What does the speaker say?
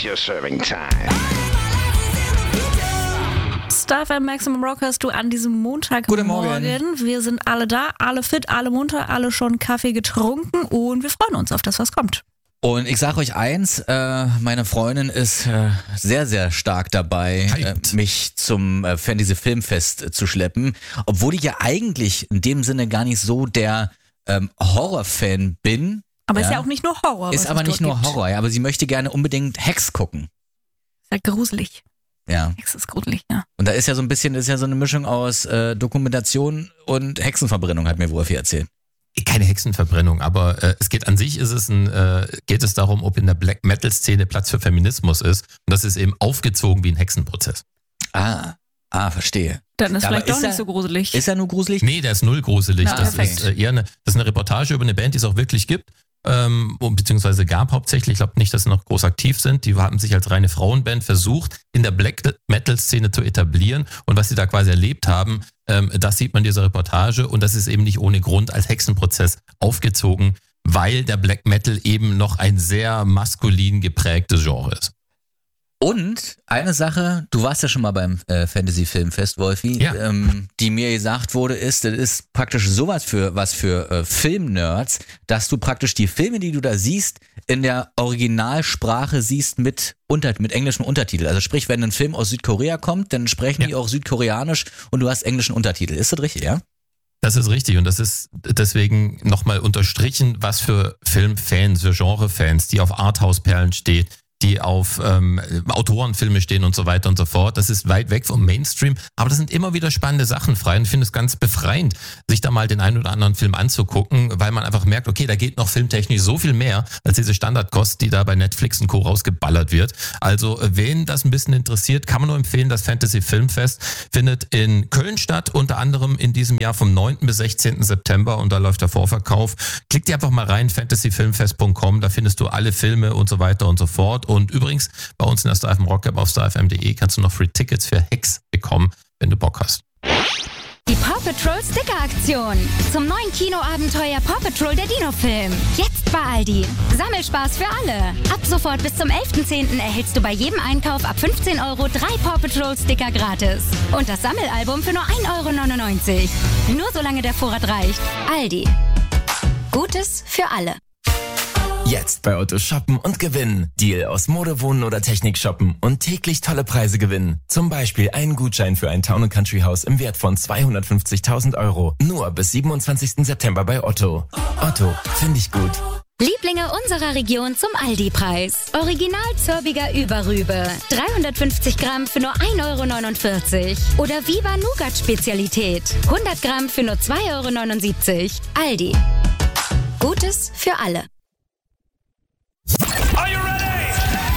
It's your serving time. Star FM Maximum Rock hörst du an diesem Montagmorgen. Guten Morgen. Wir sind alle da, alle fit, alle munter, alle schon Kaffee getrunken und wir freuen uns auf das, was kommt. Und ich sage euch eins, meine Freundin ist sehr, sehr stark dabei, mich zum Fantasy Filmfest zu schleppen. Obwohl ich ja eigentlich in dem Sinne gar nicht so der Horrorfan bin. Aber ist ja auch nicht nur Horror. Ist aber nicht nur Horror, ja, aber sie möchte gerne unbedingt Hex gucken. Ist ja gruselig. Ja. Hex ist gruselig, ja. Und da ist ja so ein bisschen, ist ja so eine Mischung aus Dokumentation und Hexenverbrennung, hat mir Wolfi erzählt. Keine Hexenverbrennung, aber es geht an sich, geht es darum, ob in der Black Metal Szene Platz für Feminismus ist. Und das ist eben aufgezogen wie ein Hexenprozess. Verstehe. Dann ist Aber vielleicht doch nicht so gruselig. Ist er nur gruselig? Nee, der ist null gruselig. Das ist eher das ist eine Reportage über eine Band, die es auch wirklich gibt. Beziehungsweise gab hauptsächlich, ich glaube nicht, dass sie noch groß aktiv sind, die haben sich als reine Frauenband versucht, in der Black Metal Szene zu etablieren und was sie da quasi erlebt haben, das sieht man in dieser Reportage und das ist eben nicht ohne Grund als Hexenprozess aufgezogen, weil der Black Metal eben noch ein sehr maskulin geprägtes Genre ist. Und eine Sache, du warst ja schon mal beim Fantasy Filmfest, Wolfi, ja. Die mir gesagt wurde, das ist praktisch sowas für Filmnerds, dass du praktisch die Filme, die du da siehst, in der Originalsprache siehst mit englischem Untertitel. Also sprich, wenn ein Film aus Südkorea kommt, dann sprechen die auch südkoreanisch und du hast englischen Untertitel. Ist das richtig, ja? Das ist richtig und das ist deswegen nochmal unterstrichen, was für Filmfans, für Genrefans, die auf Arthouse-Perlen stehen, die auf Autorenfilme stehen und so weiter und so fort. Das ist weit weg vom Mainstream, aber das sind immer wieder spannende Sachen frei und ich finde es ganz befreiend, sich da mal den einen oder anderen Film anzugucken, weil man einfach merkt, okay, da geht noch filmtechnisch so viel mehr als diese Standardkost, die da bei Netflix und Co. rausgeballert wird. Also wen das ein bisschen interessiert, kann man nur empfehlen, das Fantasy Filmfest findet in Köln statt, unter anderem in diesem Jahr vom 9. bis 16. September und da läuft der Vorverkauf. Klick dir einfach mal rein, fantasyfilmfest.com, da findest du alle Filme und so weiter und so fort. Und übrigens, bei uns in der Star FM Rock App auf starfm.de kannst du noch Free Tickets für Hex bekommen, wenn du Bock hast. Die Paw Patrol Sticker Aktion zum neuen Kinoabenteuer Paw Patrol der Dino-Film. Jetzt bei Aldi. Sammelspaß für alle. Ab sofort bis zum 11.10. erhältst du bei jedem Einkauf ab 15 € 3 Paw Patrol Sticker gratis. Und das Sammelalbum für nur 1,99 €. Nur solange der Vorrat reicht. Aldi. Gutes für alle. Jetzt bei Otto shoppen und gewinnen. Deal aus Mode, Wohnen oder Technik shoppen und täglich tolle Preise gewinnen. Zum Beispiel einen Gutschein für ein Town & Country Haus im Wert von 250.000 €. Nur bis 27. September bei Otto. Otto, finde ich gut. Lieblinge unserer Region zum Aldi-Preis. Original Zörbiger Überrübe. 350 Gramm für nur 1,49 €. Oder Viva Nougat Spezialität. 100 Gramm für nur 2,79 €. Aldi. Gutes für alle.